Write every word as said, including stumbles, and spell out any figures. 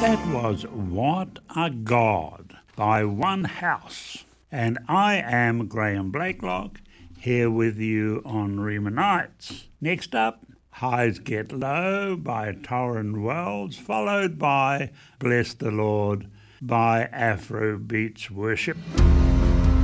That was What a God by One House. And I am Graham Blakelock, here with you on Rima Nights. Next up, Highs Get Low by Torrin Wells, followed by Bless the Lord by Afro Beats Worship.